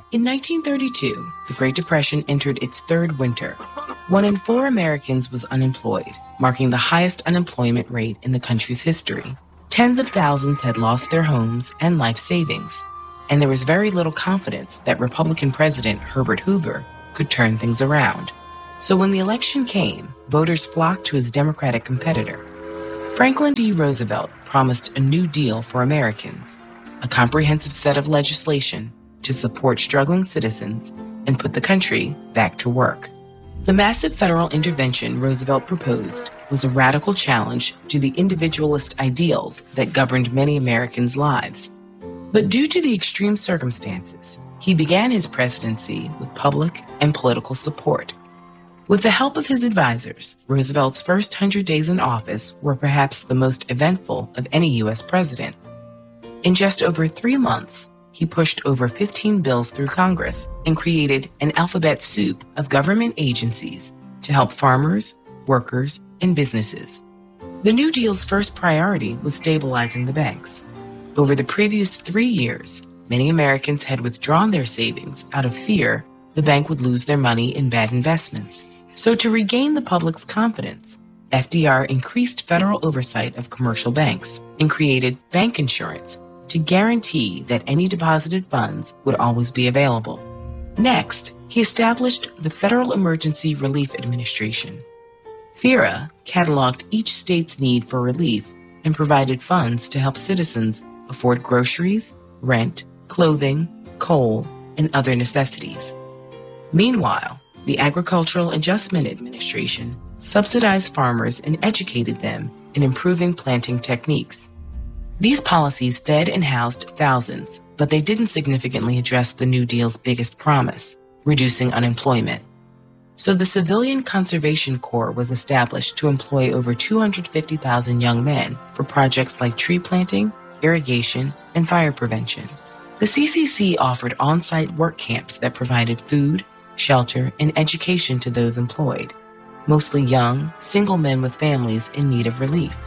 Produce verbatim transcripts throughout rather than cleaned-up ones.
In nineteen thirty-two, the Great Depression entered its third winter. One in four Americans was unemployed, marking the highest unemployment rate in the country's history. Tens of thousands had lost their homes and life savings, and there was very little confidence that Republican President Herbert Hoover could turn things around. So when the election came, voters flocked to his Democratic competitor. Franklin D. Roosevelt promised a New Deal for Americans, a comprehensive set of legislation to support struggling citizens and put the country back to work. The massive federal intervention Roosevelt proposed was a radical challenge to the individualist ideals that governed many Americans' lives. But due to the extreme circumstances, he began his presidency with public and political support. With the help of his advisors, Roosevelt's first hundred days in office were perhaps the most eventful of any U S president. In just over three months, he pushed over fifteen bills through Congress and created an alphabet soup of government agencies to help farmers, workers, and businesses. The New Deal's first priority was stabilizing the banks. Over the previous three years, many Americans had withdrawn their savings out of fear the bank would lose their money in bad investments. So to regain the public's confidence, F D R increased federal oversight of commercial banks and created bank insurance to guarantee that any deposited funds would always be available. Next, he established the Federal Emergency Relief Administration. FERA cataloged each state's need for relief and provided funds to help citizens afford groceries, rent, clothing, coal, and other necessities. Meanwhile, the Agricultural Adjustment Administration subsidized farmers and educated them in improving planting techniques. These policies fed and housed thousands, but they didn't significantly address the New Deal's biggest promise, reducing unemployment. So the Civilian Conservation Corps was established to employ over two hundred fifty thousand young men for projects like tree planting, irrigation, and fire prevention. The C C C offered on-site work camps that provided food, shelter, and education to those employed, mostly young, single men with families in need of relief.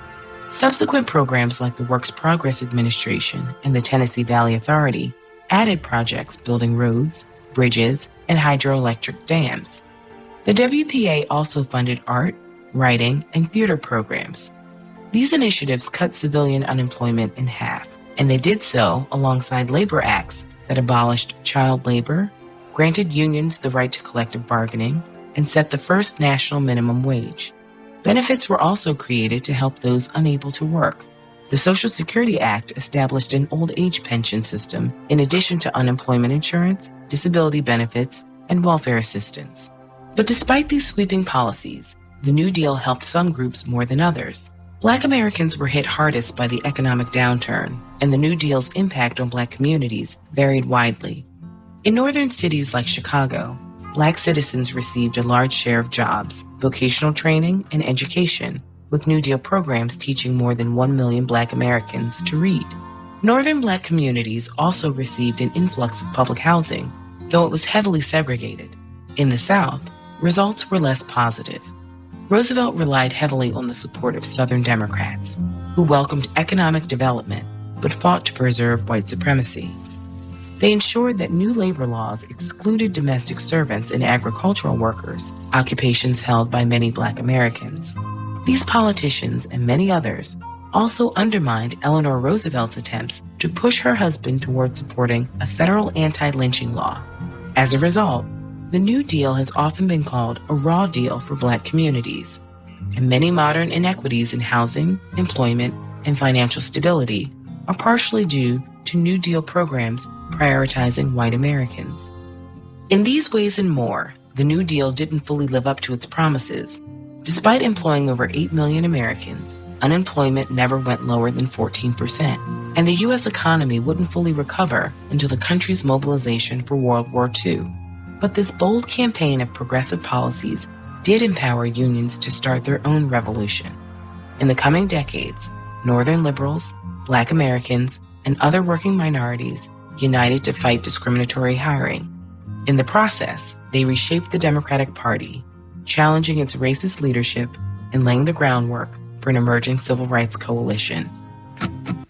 Subsequent programs like the Works Progress Administration and the Tennessee Valley Authority added projects building roads, bridges, and hydroelectric dams. The W P A also funded art, writing, and theater programs. These initiatives cut civilian unemployment in half, and they did so alongside labor acts that abolished child labor, granted unions the right to collective bargaining, and set the first national minimum wage. Benefits were also created to help those unable to work. The Social Security Act established an old age pension system in addition to unemployment insurance, disability benefits, and welfare assistance. But despite these sweeping policies, the New Deal helped some groups more than others. Black Americans were hit hardest by the economic downturn, and the New Deal's impact on Black communities varied widely. In northern cities like Chicago, Black citizens received a large share of jobs, vocational training, and education, with New Deal programs teaching more than one million Black Americans to read. Northern Black communities also received an influx of public housing, though it was heavily segregated. In the South, results were less positive. Roosevelt relied heavily on the support of Southern Democrats, who welcomed economic development but fought to preserve white supremacy. They ensured that new labor laws excluded domestic servants and agricultural workers, occupations held by many Black Americans. These politicians and many others also undermined Eleanor Roosevelt's attempts to push her husband toward supporting a federal anti-lynching law. As a result, the New Deal has often been called a raw deal for Black communities, and many modern inequities in housing, employment, and financial stability are partially due to New Deal programs prioritizing white Americans. In these ways and more, the New Deal didn't fully live up to its promises. Despite employing over eight million Americans, unemployment never went lower than fourteen percent, and the U S economy wouldn't fully recover until the country's mobilization for World War Two. But this bold campaign of progressive policies did empower unions to start their own revolution. In the coming decades, Northern liberals, Black Americans, and other working minorities united to fight discriminatory hiring. In the process, they reshaped the Democratic Party, challenging its racist leadership and laying the groundwork for an emerging civil rights coalition.